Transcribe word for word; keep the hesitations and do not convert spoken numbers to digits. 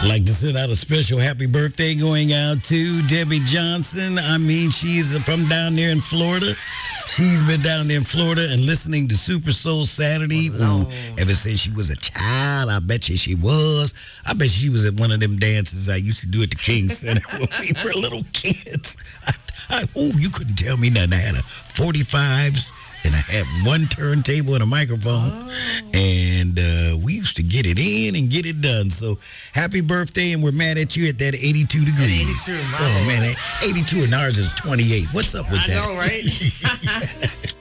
Like to send out a special happy birthday going out to Debbie Johnson. I mean, she's from down there in Florida. She's been down there in Florida and listening to Super Soul Saturday. Oh, Ooh, ever since she was a child, I bet you she was. I bet she was at one of them dances I used to do at the King Center when we were little kids. I, I, oh, you couldn't tell me nothing. I had a forty-fives. And I had one turntable and a microphone. Oh. And uh, we used to get it in and get it done. So happy birthday, and we're mad at you at that eighty-two degrees. eighty-two, oh, man, eighty-two and ours is twenty-eight. What's up with I that? I know, right?